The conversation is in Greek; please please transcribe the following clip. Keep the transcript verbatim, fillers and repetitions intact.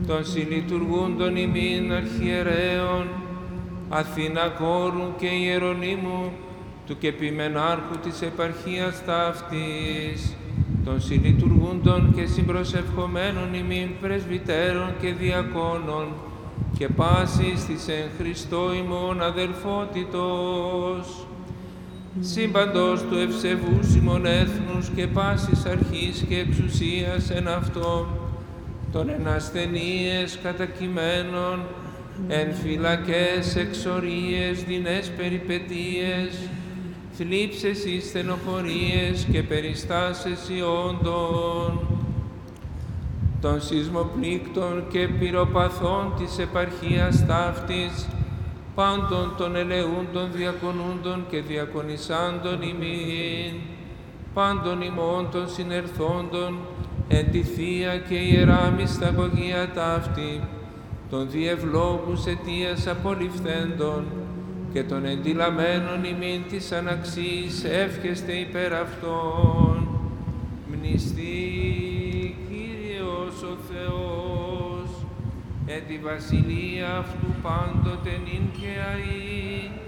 των συλλειτουργούντων ημίν αρχιερέων, Αθηνακόρου και Ιερονύμου, του κεπιμενάρχου της επαρχίας ταύτης, των συλλειτουργούντων και συμπροσευχομένων ημίν πρεσβυτέρων και διακόνων, και πάσης της εν Χριστώ ημών αδελφότητος, σύμπαντος του ευσεβούς ημών έθνους και πάσης αρχής και εξουσίας εν αυτό, των εν ασθενείες κατακειμένων, εν φυλακές, εξορίες, δεινές περιπετίες, θλίψες ή στενοχωρίες και περιστάσεις ιόντων, των σεισμοπλήκτων και πυροπαθών της επαρχίας ταύτης, πάντων των ελεούντων διακονούντων και διακονισάντων ημίν, πάντων ημών των συνερθόντων, εν τη Θεία και Ιερά μυσταγωγία ταύτη, των διευλόγους αιτίας απολυφθέντων και των εντυλαμένων ημίν της αναξής εύχεστε υπέρ αυτών. Μνηστή Κύριος ο Θεός, εν τη βασιλεία αυτού πάντοτε νυν και αεί,